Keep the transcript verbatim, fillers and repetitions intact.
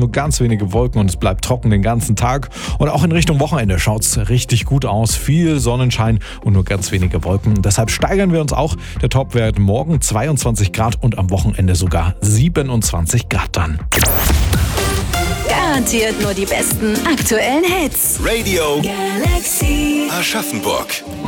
nur ganz wenige Wolken und es bleibt trocken den ganzen Tag. Und auch in Richtung Wochenende schaut es richtig gut aus. Viel Sonnenschein und nur ganz wenige Wolken. Deshalb steigern wir uns auch. Der Topwert morgen zweiundzwanzig Grad und am Wochenende sogar siebenundzwanzig Grad dann. Garantiert nur die besten aktuellen Hits. Radio Galaxy. Aschaffenburg.